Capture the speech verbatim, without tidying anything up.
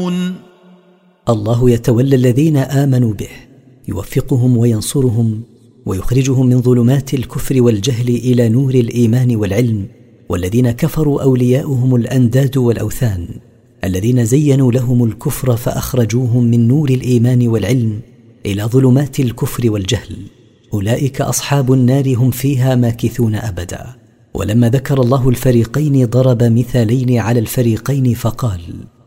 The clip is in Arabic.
يعلمون. الله يتولى الذين آمنوا به، يوفقهم وينصرهم ويخرجهم من ظلمات الكفر والجهل إلى نور الإيمان والعلم. والذين كفروا أولياؤهم الأنداد والأوثان، الذين زينوا لهم الكفر فأخرجوهم من نور الإيمان والعلم إلى ظلمات الكفر والجهل، أولئك أصحاب النار هم فيها ماكثون أبدا. ولما ذكر الله الفريقين ضرب مثالين على الفريقين فقال: